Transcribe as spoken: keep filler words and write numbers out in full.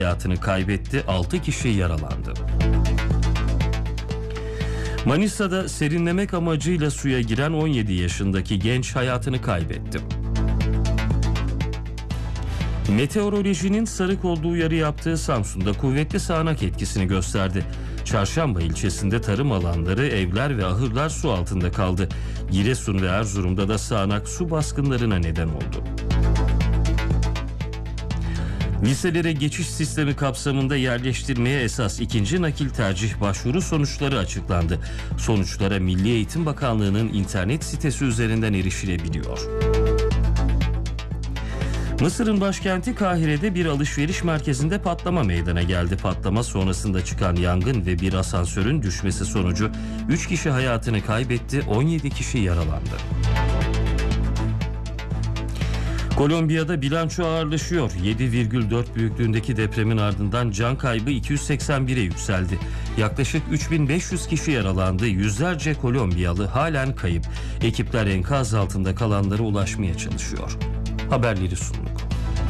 hayatını kaybetti, altı kişi yaralandı. Manisa'da serinlemek amacıyla suya giren on yedi yaşındaki genç hayatını kaybetti. Meteorolojinin sarık olduğu uyarı yaptığı Samsun'da kuvvetli sağanak etkisini gösterdi. Çarşamba ilçesinde tarım alanları, evler ve ahırlar su altında kaldı. Giresun ve Erzurum'da da sağanak su baskınlarına neden oldu. Liselere geçiş sistemi kapsamında yerleştirmeye esas ikinci nakil tercih başvuru sonuçları açıklandı. Sonuçlara Milli Eğitim Bakanlığı'nın internet sitesi üzerinden erişilebiliyor. Mısır'ın başkenti Kahire'de bir alışveriş merkezinde patlama meydana geldi. Patlama sonrasında çıkan yangın ve bir asansörün düşmesi sonucu üç kişi hayatını kaybetti, on yedi kişi yaralandı. Kolombiya'da bilanço ağırlaşıyor. yedi virgül dört büyüklüğündeki depremin ardından can kaybı iki yüz seksen bire yükseldi. Yaklaşık üç bin beş yüz kişi yaralandı. Yüzlerce Kolombiyalı halen kayıp. Ekipler enkaz altında kalanlara ulaşmaya çalışıyor. Haberleri sundu.